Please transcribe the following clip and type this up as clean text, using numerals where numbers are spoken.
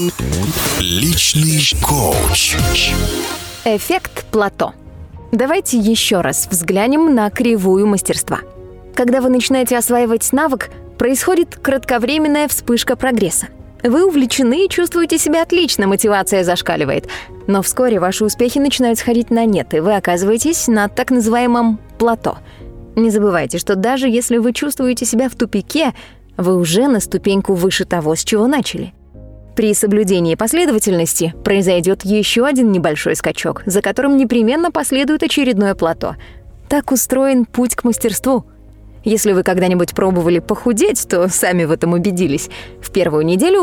Личный коуч. Эффект плато. Давайте еще раз взглянем на кривую мастерства. Когда вы начинаете осваивать навык, происходит кратковременная вспышка прогресса. Вы увлечены и чувствуете себя отлично, мотивация зашкаливает. Но вскоре ваши успехи начинают сходить на нет, и вы оказываетесь на так называемом плато. Не забывайте, что даже если вы чувствуете себя в тупике, вы уже на ступеньку выше того, с чего начали. При соблюдении последовательности произойдет еще один небольшой скачок, за которым непременно последует очередное плато. Так устроен путь к мастерству. Если вы когда-нибудь пробовали похудеть, то сами в этом убедились. В первую неделю